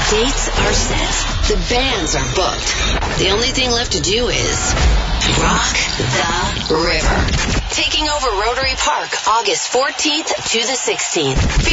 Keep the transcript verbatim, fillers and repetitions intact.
dates are set. The bands are booked. The only thing left to do is rock the river. Taking over Rotary Park August fourteenth to the sixteenth.